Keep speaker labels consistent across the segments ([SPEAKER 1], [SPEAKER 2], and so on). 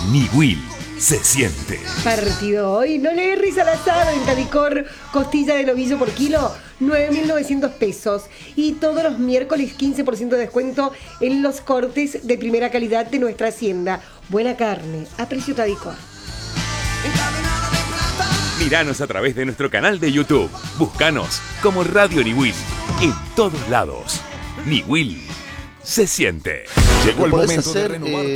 [SPEAKER 1] Ni Will se siente.
[SPEAKER 2] Partido hoy, no le erres al asado en Tadicor, costilla de novillo por kilo, 9.900 pesos. Y todos los miércoles 15% de descuento en los cortes de primera calidad de nuestra hacienda. Buena carne, a precio Tadicor.
[SPEAKER 1] Míranos a través de nuestro canal de YouTube. Búscanos como Radio Ni Will en todos lados. Ni Will se siente.
[SPEAKER 3] Llegó el momento de renovar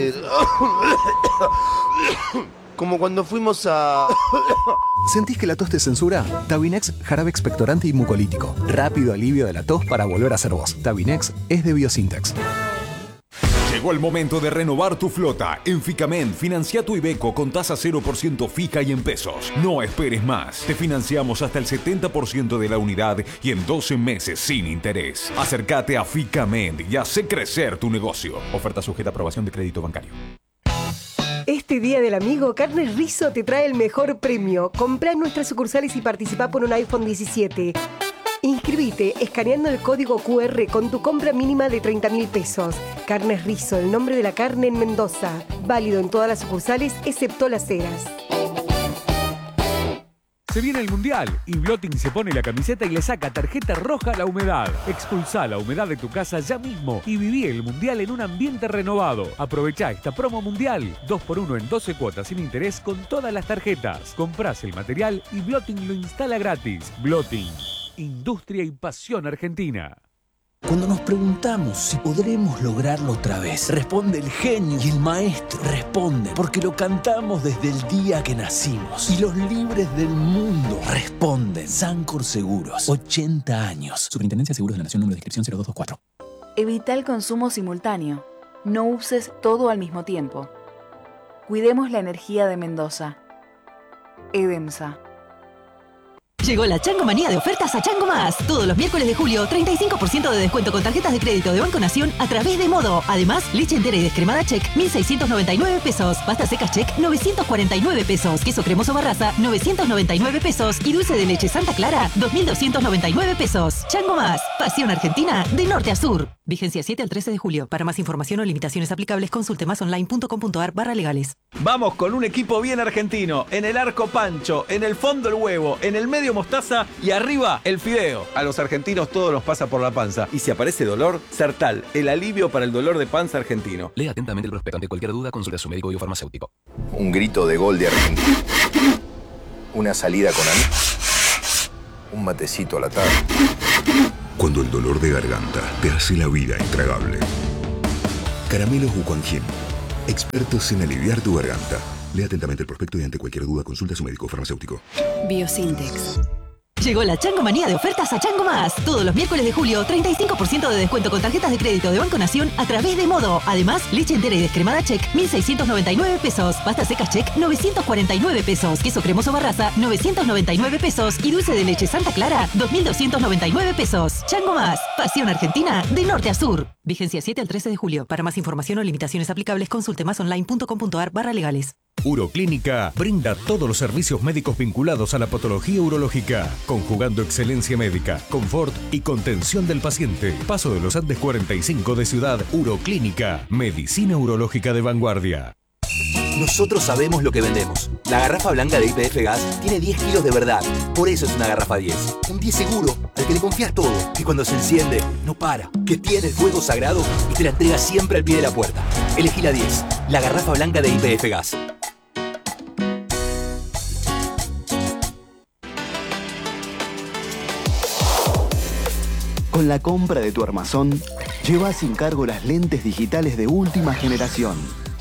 [SPEAKER 3] como cuando fuimos a...
[SPEAKER 4] ¿Sentís que la tos te censura? Tabinex, jarabe expectorante y mucolítico. Rápido alivio de la tos para volver a ser vos. Tabinex es de Biosintex.
[SPEAKER 5] Llegó el momento de renovar tu flota. En Ficamen, financia tu Iveco con tasa 0% fija y en pesos. No esperes más. Te financiamos hasta el 70% de la unidad y en 12 meses sin interés. Acércate a Ficamen y hace crecer tu negocio. Oferta sujeta a aprobación de crédito bancario.
[SPEAKER 2] Este Día del Amigo, Carnes Rizzo te trae el mejor premio. Comprá en nuestras sucursales y participá por un iPhone 17. Inscribite escaneando el código QR con tu compra mínima de 30.000 pesos. Carnes Rizzo, el nombre de la carne en Mendoza. Válido en todas las sucursales, excepto Las Heras.
[SPEAKER 6] Se viene el Mundial y Bloting se pone la camiseta y le saca tarjeta roja a la humedad. Expulsá la humedad de tu casa ya mismo y viví el Mundial en un ambiente renovado. Aprovechá esta promo Mundial. 2x1 en 12 cuotas sin interés con todas las tarjetas. Comprás el material y Bloting lo instala gratis. Bloting, industria y pasión argentina.
[SPEAKER 7] Cuando nos preguntamos si podremos lograrlo otra vez, responde el genio y el maestro. Responde porque lo cantamos desde el día que nacimos. Y los libres del mundo responden. Sancor Seguros, 80 años.
[SPEAKER 8] Superintendencia de Seguros de la Nación, número de inscripción 0224.
[SPEAKER 9] Evita el consumo simultáneo. No uses todo al mismo tiempo. Cuidemos la energía de Mendoza. EDEMSA.
[SPEAKER 10] Llegó la Chango Manía de ofertas a Chango Más. Todos los miércoles de julio, 35% de descuento con tarjetas de crédito de Banco Nación a través de Modo. Además, leche entera y descremada Check, 1.699 pesos. Pasta seca Check, 949 pesos. Queso cremoso Barraza, 999 pesos. Y dulce de leche Santa Clara, 2.299 pesos. Chango Más, pasión argentina de norte a sur. Vigencia 7 al 13 de julio. Para más información o limitaciones aplicables, consulte másonline.com.ar/legales.
[SPEAKER 11] Vamos con un equipo bien argentino. En el arco Pancho, en el fondo el huevo, en el medio mostaza y arriba el fideo. A los argentinos todo nos pasa por la panza. Y si aparece dolor, Sertal, el alivio para el dolor de panza argentino.
[SPEAKER 8] Lea atentamente el prospecto. Ante cualquier duda, consulte a su médico biofarmacéutico.
[SPEAKER 3] Un grito de gol de Argentina. Una salida con amigos. Un matecito a la tarde.
[SPEAKER 12] Cuando el dolor de garganta te hace la vida intragable. Caramelos Wuquanjin, expertos en aliviar tu garganta. Lea atentamente el prospecto y ante cualquier duda consulta a su médico farmacéutico.
[SPEAKER 10] Biosintex. Llegó la Chango Manía de ofertas a Chango Más. Todos los miércoles de julio, 35% de descuento con tarjetas de crédito de Banco Nación a través de Modo. Además, leche entera y descremada Check, 1.699 pesos. Pasta seca Check, 949 pesos. Queso cremoso Barraza, 999 pesos. Y dulce de leche Santa Clara, 2.299 pesos. Chango Más, pasión argentina de norte a sur. Vigencia 7 al 13 de julio. Para más información o limitaciones aplicables, consulte másonline.com.ar/legales.
[SPEAKER 5] Uroclínica brinda todos los servicios médicos vinculados a la patología urológica, conjugando excelencia médica, confort y contención del paciente. Paso de los Andes 45 de Ciudad. Uroclínica, medicina urológica de vanguardia.
[SPEAKER 13] Nosotros sabemos lo que vendemos. La garrafa blanca de YPF Gas tiene 10 kilos de verdad. Por eso es una garrafa 10. Un 10 seguro, al que le confías todo. Que cuando se enciende, no para. Que tiene el fuego sagrado y te la entrega siempre al pie de la puerta. Elegí la 10. La garrafa blanca de YPF Gas.
[SPEAKER 14] Con la compra de tu armazón, lleva sin cargo las lentes digitales de última generación.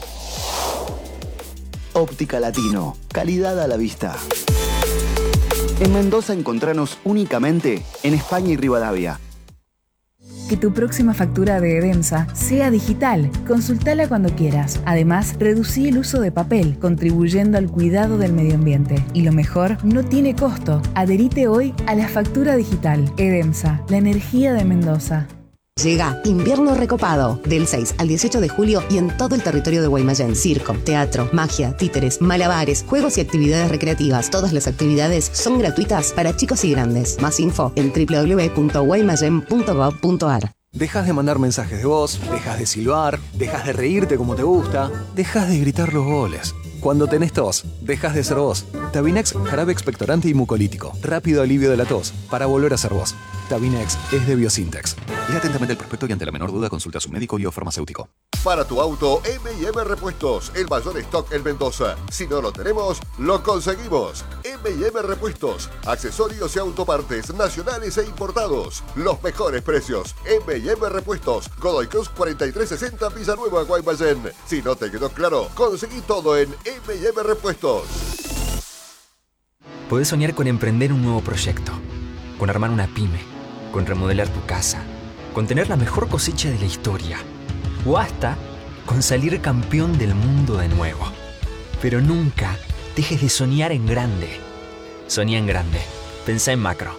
[SPEAKER 14] Óptica Latino, calidad a la vista. En Mendoza encontranos únicamente en España y Rivadavia.
[SPEAKER 15] Que tu próxima factura de EDEMSA sea digital. Consultala cuando quieras. Además, reducí el uso de papel, contribuyendo al cuidado del medio ambiente. Y lo mejor, no tiene costo. Adherite hoy a la factura digital. EDEMSA, la energía de Mendoza.
[SPEAKER 16] Llega Invierno Recopado, del 6 al 18 de julio y en todo el territorio de Guaymallén. Circo, teatro, magia, títeres, malabares, juegos y actividades recreativas. Todas las actividades son gratuitas para chicos y grandes. Más info en www.guaymallén.gov.ar.
[SPEAKER 4] Dejas de mandar mensajes de voz, dejas de silbar, dejas de reírte como te gusta, dejas de gritar los goles. Cuando tenés tos, dejas de ser vos. Tabinex, jarabe expectorante y mucolítico. Rápido alivio de la tos, para volver a ser vos. Tabinex es de Biosintex. Lea atentamente el prospecto y ante la menor duda consulta a su médico o farmacéutico.
[SPEAKER 17] Para tu auto, M&M Repuestos, el mayor stock en Mendoza. Si no lo tenemos, lo conseguimos. M&M Repuestos, accesorios y autopartes nacionales e importados. Los mejores precios. M&M Repuestos, Godoy Cruz 4360 Villanueva, Guaymallén. Si no te quedó claro, conseguí todo en M&M Repuestos.
[SPEAKER 18] Podés soñar con emprender un nuevo proyecto, con armar una pyme, con remodelar tu casa, con tener la mejor cosecha de la historia, o hasta con salir campeón del mundo de nuevo. Pero nunca dejes de soñar en grande. Soñá en grande. Pensá en macro.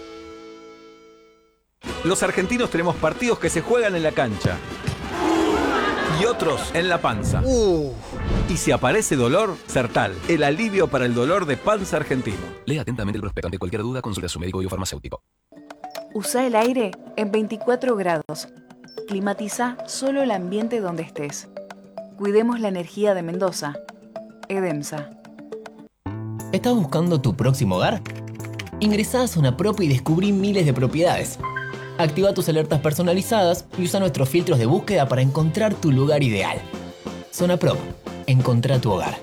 [SPEAKER 11] Los argentinos tenemos partidos que se juegan en la cancha y otros en la panza. Y si aparece dolor, Sertal, el alivio para el dolor de panza argentino.
[SPEAKER 8] Lea atentamente el prospecto. Ante cualquier duda, consulta a su médico o farmacéutico.
[SPEAKER 9] Usa el aire en 24 grados. Climatiza solo el ambiente donde estés. Cuidemos la energía de Mendoza. EDEMSA.
[SPEAKER 19] ¿Estás buscando tu próximo hogar? Ingresá a Zona Prop y descubrí miles de propiedades. Activa tus alertas personalizadas y usa nuestros filtros de búsqueda para encontrar tu lugar ideal. Zona Prop. Encontrá tu hogar.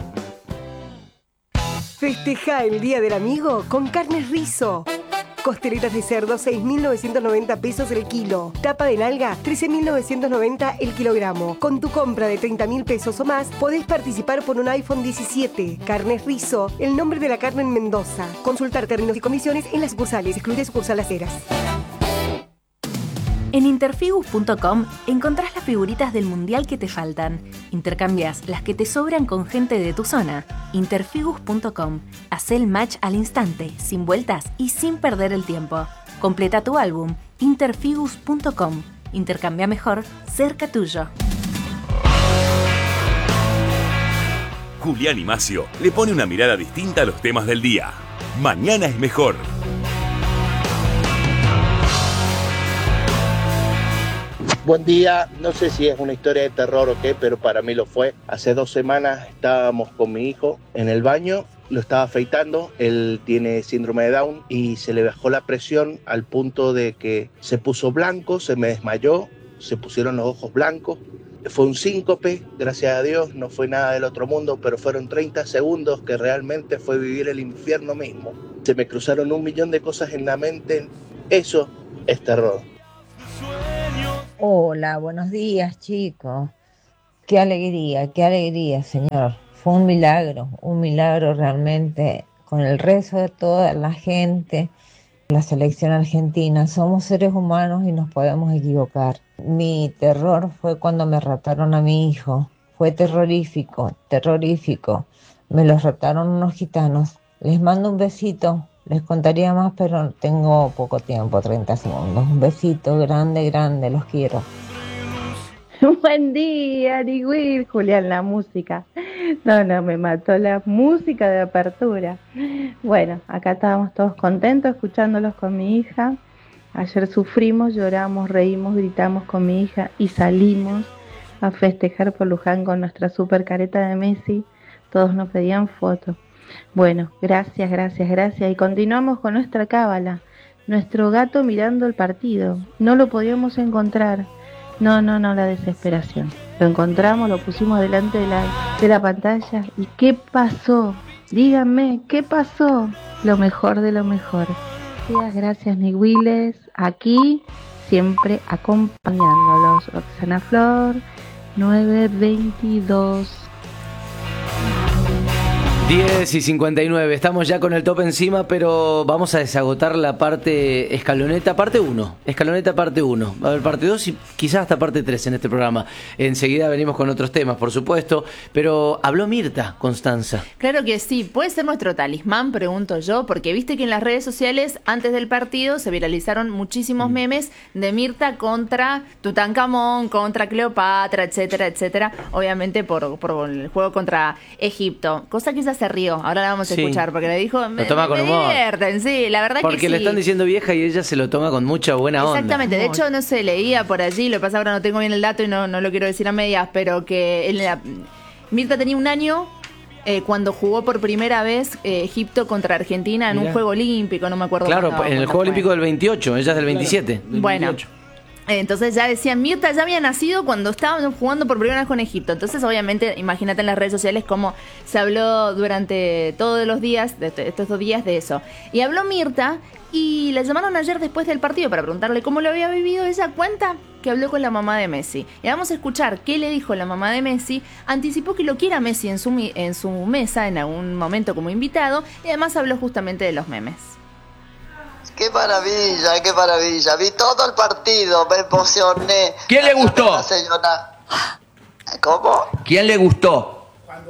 [SPEAKER 2] Festeja el Día del Amigo con Carnes Rizo. Costeletas de cerdo, 6.990 pesos el kilo. Tapa de nalga, 13.990 el kilogramo. Con tu compra de 30.000 pesos o más, podés participar por un iPhone 17. Carnes Rizo, el nombre de la carne en Mendoza. Consultar términos y condiciones en las sucursales, excluye sucursal Las Heras.
[SPEAKER 20] En interfigus.com encontrás las figuritas del mundial que te faltan. Intercambias las que te sobran con gente de tu zona. Interfigus.com. Hacé el match al instante, sin vueltas y sin perder el tiempo. Completa tu álbum. Interfigus.com. Intercambia mejor, cerca tuyo.
[SPEAKER 1] Julián y Macio le pone una mirada distinta a los temas del día. Mañana es mejor.
[SPEAKER 21] Buen día, no sé si es una historia de terror o qué, pero para mí lo fue. Hace 2 semanas estábamos con mi hijo en el baño, lo estaba afeitando, él tiene síndrome de Down y se le bajó la presión al punto de que se puso blanco, se me desmayó, se pusieron los ojos blancos. Fue un síncope, gracias a Dios, no fue nada del otro mundo, pero fueron 30 segundos que realmente fue vivir el infierno mismo. Se me cruzaron 1.000.000 de cosas en la mente, eso es terror.
[SPEAKER 22] Hola, buenos días, chicos. Qué alegría, Señor. Fue un milagro realmente, con el rezo de toda la gente, la selección argentina. Somos seres humanos y nos podemos equivocar. Mi terror fue cuando me raptaron a mi hijo. Fue terrorífico. Me los raptaron unos gitanos. Les mando un besito. Les contaría más, pero tengo poco tiempo, 30 segundos. Un besito grande, los quiero.
[SPEAKER 23] Buen día, Niwil. Julián, la música. No, me mató la música de apertura. Bueno, acá estábamos todos contentos escuchándolos con mi hija. Ayer sufrimos, lloramos, reímos, gritamos con mi hija y salimos a festejar por Luján con nuestra super careta de Messi. Todos nos pedían fotos. Bueno, gracias. Y continuamos con nuestra cábala. Nuestro gato mirando el partido. No lo podíamos encontrar. No, la desesperación. Lo encontramos, lo pusimos delante de la pantalla. ¿Y qué pasó? Díganme, ¿qué pasó? Lo mejor de lo mejor. Gracias, Niwiles. Aquí, siempre acompañándolos. Roxana Flor, 922.
[SPEAKER 24] 10:59, estamos ya con el top encima, pero vamos a desagotar la parte escaloneta, parte 1. Escaloneta parte 1. Va a haber parte 2 y quizás hasta parte 3 en este programa. Enseguida venimos con otros temas, por supuesto, pero habló Mirta, Constanza.
[SPEAKER 25] Claro que sí, puede ser nuestro talismán, pregunto yo, porque viste que en las redes sociales, antes del partido, se viralizaron muchísimos memes de Mirta contra Tutankamón, contra Cleopatra, etcétera, obviamente por el juego contra Egipto. Cosa que ella se rió. Ahora la vamos a
[SPEAKER 24] Sí.
[SPEAKER 25] escuchar porque le dijo,
[SPEAKER 24] Lo toma con humor.
[SPEAKER 25] divierten, sí, la verdad
[SPEAKER 24] Porque
[SPEAKER 25] que sí.
[SPEAKER 24] le están diciendo vieja y ella se lo toma con mucha buena onda.
[SPEAKER 25] Exactamente, de hecho, no sé, leía por allí, lo que pasa ahora no tengo bien el dato y no lo quiero decir a medias, pero que Mirta tenía un año cuando jugó por primera vez Egipto contra Argentina en
[SPEAKER 24] Mirá.
[SPEAKER 25] un juego olímpico, no me acuerdo
[SPEAKER 24] Claro,
[SPEAKER 25] cuándo-
[SPEAKER 24] en el
[SPEAKER 25] cuándo
[SPEAKER 24] Juego
[SPEAKER 25] fue.
[SPEAKER 24] Olímpico del 28, ella es del 27. del
[SPEAKER 25] Bueno.
[SPEAKER 24] 28.
[SPEAKER 25] Entonces ya decían, Mirta ya había nacido cuando estaban jugando por primera vez con Egipto. Entonces, obviamente, imagínate en las redes sociales cómo se habló durante todos los días, de estos 2 días, de eso. Y habló Mirta y la llamaron ayer después del partido para preguntarle cómo lo había vivido. Ella cuenta que habló con la mamá de Messi. Y vamos a escuchar qué le dijo la mamá de Messi. Anticipó que lo quiera a Messi en su mesa en algún momento como invitado. Y además habló justamente de los memes.
[SPEAKER 3] Qué maravilla, qué maravilla. Vi todo el partido, me emocioné.
[SPEAKER 6] ¿Quién le gustó?
[SPEAKER 3] La señora... ¿Cómo?
[SPEAKER 6] ¿Quién le gustó?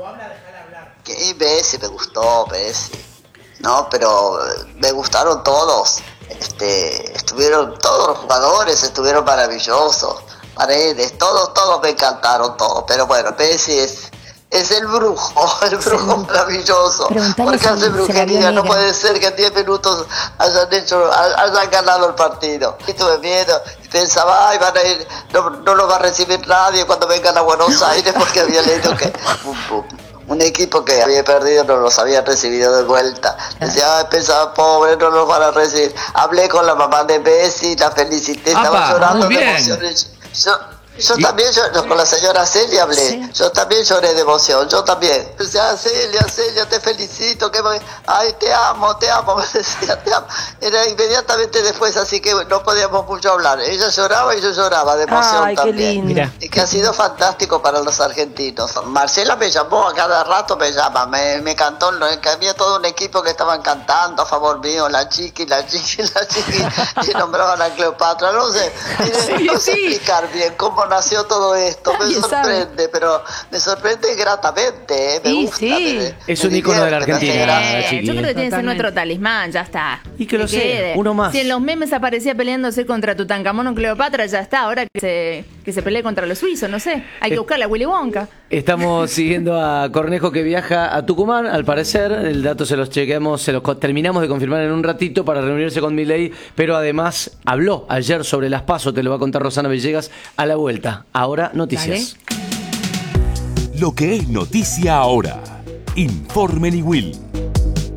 [SPEAKER 3] Que Messi, me gustó, Messi. No, pero me gustaron todos. Estuvieron todos los jugadores, estuvieron maravillosos. Paredes, todos me encantaron todos. Pero bueno, Messi es el brujo maravilloso. Porque hace brujería, no puede ser que en 10 minutos hayan ganado el partido. Y tuve miedo, pensaba, ay, van a ir, no lo va a recibir nadie cuando vengan a Buenos Aires, porque había leído que un equipo que había perdido no los habían recibido de vuelta. Decía, ay, pensaba, pobre, no los van a recibir. Hablé con la mamá de Messi, la felicité, estaba llorando
[SPEAKER 6] muy
[SPEAKER 3] de
[SPEAKER 6] bien.
[SPEAKER 3] emoción. Yo también, con la señora Celia hablé, sí. Yo también lloré de emoción, yo también. Decía, Celia, te felicito, ay, te amo, me decía, te amo. Era inmediatamente después, así que no podíamos mucho hablar. Ella lloraba y yo lloraba de emoción
[SPEAKER 2] Ay, qué
[SPEAKER 3] también.
[SPEAKER 2] lindo. Mira.
[SPEAKER 3] Y que ha sido fantástico para los argentinos. Marcela me llamó, a cada rato me llama, me cantó, que había todo un equipo que estaban cantando a favor mío, la chiqui, y nombraban a Cleopatra, no sé, no sé explicar bien cómo nació todo esto, me sorprende, pero me sorprende gratamente, me gusta.
[SPEAKER 24] Es un ícono de la Argentina, la chiqui.
[SPEAKER 25] Yo creo que tiene que ser nuestro talismán, ya está.
[SPEAKER 24] Y que lo sea, uno más.
[SPEAKER 25] Si en los memes aparecía peleándose contra Tutankamón o Cleopatra, ya está. Ahora que se pelee contra los suizos, no sé. Hay que buscarle a Willy Wonka.
[SPEAKER 24] Estamos siguiendo a Cornejo que viaja a Tucumán, al parecer. El dato se los chequeamos, terminamos de confirmar en un ratito para reunirse con Milei, pero además habló ayer sobre las PASO, te lo va a contar Rosana Villegas a la vuelta. Ahora, noticias.
[SPEAKER 1] Lo que es noticia ahora. Informe Niwil.